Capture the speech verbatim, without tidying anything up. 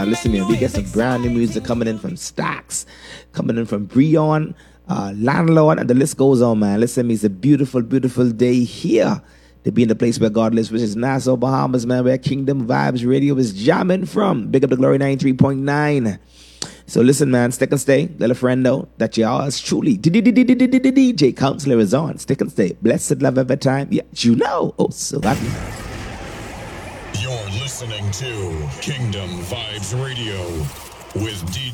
Listen here, we get some brand new music coming in from Stax, coming in from Breon, uh, Landlord, and the list goes on, man. Listen, it's a beautiful, beautiful day here to be in the place where God lives, which is Nassau, Bahamas, man, where Kingdom Vibes Radio is jamming from. Big up the Glory ninety-three point nine. So listen, man, stick and stay. Let a friend know that yours truly, D J Counselor is on. Stick and stay. Blessed love every time. Yeah, you know. Oh, so happy. You're listening to Kingdom Vibes Radio with D J